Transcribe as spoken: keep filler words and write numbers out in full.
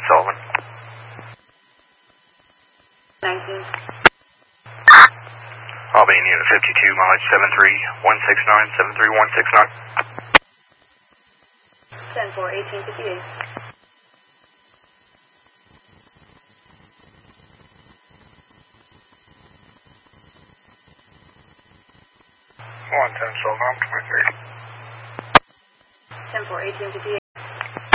Sullivan. nineteen. Albany Unit fifty-two, mileage seven three one six nine, seven three one six nine. ten four, eighteen fifty-eight. one ten Sullivan, twenty-three. ten four, eighteen fifty-eight.